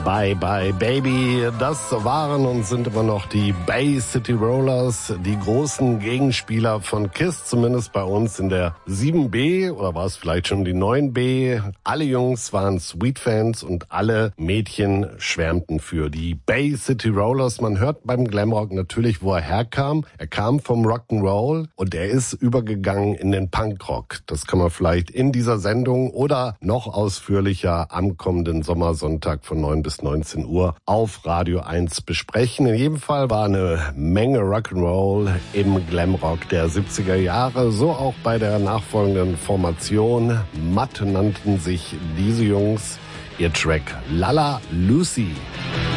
Bye Bye Baby, das waren und sind immer noch die Bay City Rollers, die großen Gegenspieler von KISS, zumindest bei uns in der 7B oder war es vielleicht schon die 9B. Alle Jungs waren Sweet-Fans und alle Mädchen schwärmten für die Bay City Rollers. Man hört beim Glamrock natürlich, wo er herkam. Er kam vom Rock'n'Roll und er ist übergegangen in den Punkrock. Das kann man vielleicht in dieser Sendung oder noch ausführlicher am kommenden Sommersonntag von 9 bis 19 Uhr auf Radio 1 besprechen. In jedem Fall war eine Menge Rock'n'Roll im Glamrock der 70er Jahre, so auch bei der nachfolgenden Formation. Matt nannten sich diese Jungs, ihr Track Lala Lucy.